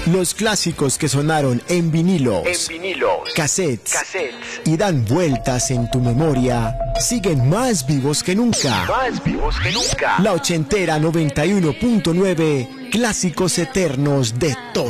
Los clásicos que sonaron en vinilos, cassettes y dan vueltas en tu memoria siguen más vivos que nunca. La ochentera 91.9, clásicos eternos de todo.